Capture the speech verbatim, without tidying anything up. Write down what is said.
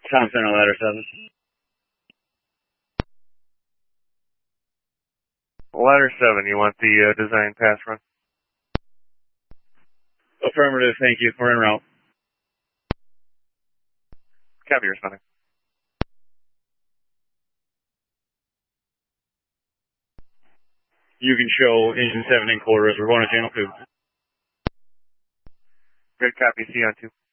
Tom Center, ladder seven. Ladder seven, you want the uh, design pass run? Affirmative, thank you. We're en route. Copy, responding. You can show engine seven in quarters. We're going to channel two. Great copy. See you on two.